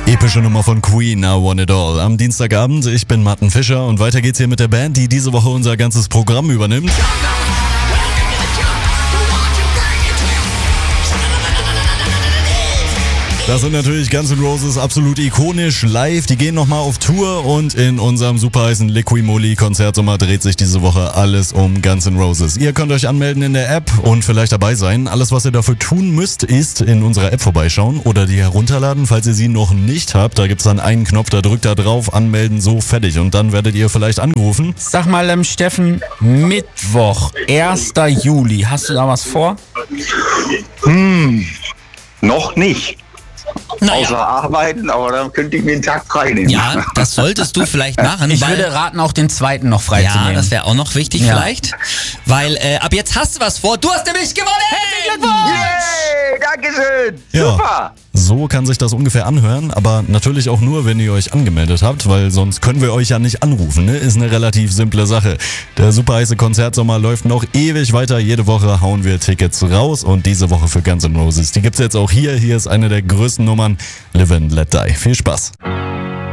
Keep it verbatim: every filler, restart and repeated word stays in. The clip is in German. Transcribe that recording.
Epische Nummer von Queen, I Want It All. Am Dienstagabend, ich bin Martin Fischer und weiter geht's hier mit der Band, die diese Woche unser ganzes Programm übernimmt. Das sind natürlich Guns N' Roses, absolut ikonisch live. Die gehen nochmal auf Tour und in unserem super heißen Liqui-Moly-Konzertsommer dreht sich diese Woche alles um Guns N' Roses. Ihr könnt euch anmelden in der App und vielleicht dabei sein. Alles, was ihr dafür tun müsst, ist in unserer App vorbeischauen oder die herunterladen, falls ihr sie noch nicht habt. Da gibt's dann einen Knopf, da drückt da drauf, anmelden, so fertig. Und dann werdet ihr vielleicht angerufen. Sag mal, ähm, Steffen, Mittwoch, erster Juli, hast du da was vor? Hm, noch nicht. Naja. Außer arbeiten, aber dann könnte ich mir einen Tag frei nehmen. Ja, das solltest du vielleicht machen. Ich weil, würde raten, auch den zweiten noch freizunehmen. Ja, das wäre auch noch wichtig Ja. vielleicht. Weil äh, ab jetzt hast du was vor. Du hast nämlich gewonnen! Hey, Yay, Dankeschön! Ja. Super! So kann sich das ungefähr anhören, aber natürlich auch nur, wenn ihr euch angemeldet habt, weil sonst können wir euch ja nicht anrufen, ne? Ist eine relativ simple Sache. Der super heiße Konzertsommer läuft noch ewig weiter. Jede Woche hauen wir Tickets raus und diese Woche für Guns N' Roses. Die gibt's jetzt auch hier. Hier ist eine der größten Nummern, Live and Let Die. Viel Spaß!